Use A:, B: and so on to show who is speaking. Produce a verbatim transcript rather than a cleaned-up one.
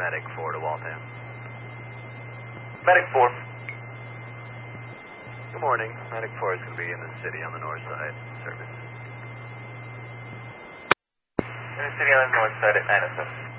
A: Medic four to Waltham.
B: Medic four.
A: Good morning. Medic four is going to be in the city on the north side. Service.
B: In the city on the north side at nine oh seven.